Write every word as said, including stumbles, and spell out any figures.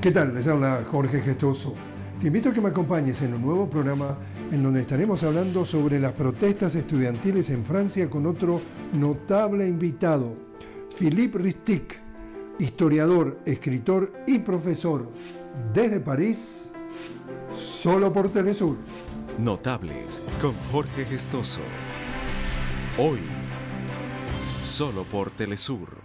¿Qué tal? Les habla Jorge Gestoso. Te invito a que me acompañes en un nuevo programa en donde estaremos hablando sobre las protestas estudiantiles en Francia con otro notable invitado, Philippe Ristic, historiador, escritor y profesor desde París, solo por Telesur. Notables con Jorge Gestoso. Hoy, solo por Telesur.